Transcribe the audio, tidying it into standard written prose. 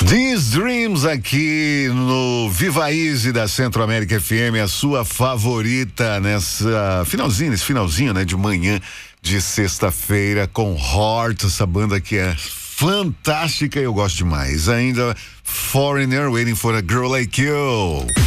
These Dreams aqui no Viva Easy da Centro América FM, a sua favorita nesse finalzinho, né, de manhã de sexta-feira com Heart, essa banda que é fantástica e eu gosto demais. Ainda Foreigner, Waiting for a Girl Like You.